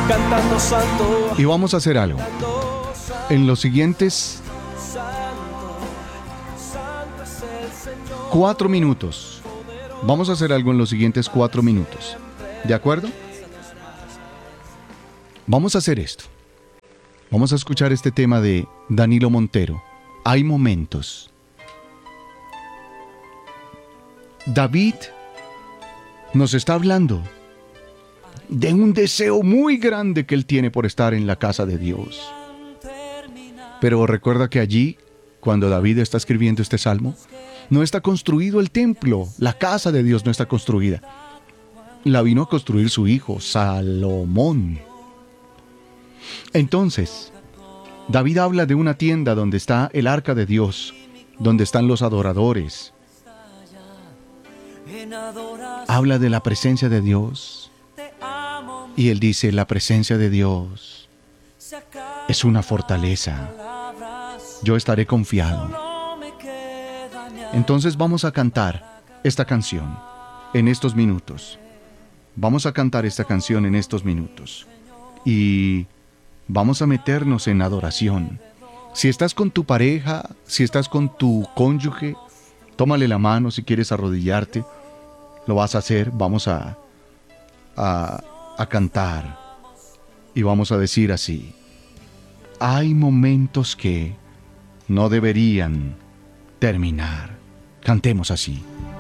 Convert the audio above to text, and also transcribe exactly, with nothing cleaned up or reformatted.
cantando santo. Y vamos a hacer algo. En los siguientes cuatro minutos. Vamos a hacer algo en los siguientes cuatro minutos. ¿De acuerdo? Vamos a hacer esto. Vamos a escuchar este tema de Danilo Montero. Hay momentos. David nos está hablando de un deseo muy grande que él tiene por estar en la casa de Dios. Pero recuerda que allí, cuando David está escribiendo este salmo, no está construido el templo, la casa de Dios no está construida. La vino a construir su hijo, Salomón. Entonces, David habla de una tienda donde está el arca de Dios, donde están los adoradores. Habla de la presencia de Dios. Y él dice, la presencia de Dios es una fortaleza. Yo estaré confiado. Entonces vamos a cantar esta canción en estos minutos. Vamos a cantar esta canción en estos minutos. Y vamos a meternos en adoración. Si estás con tu pareja, si estás con tu cónyuge, tómale la mano si quieres arrodillarte. Lo vas a hacer. Vamos a, a, a cantar. Y vamos a decir así. Hay momentos que no deberían terminar. Cantemos así.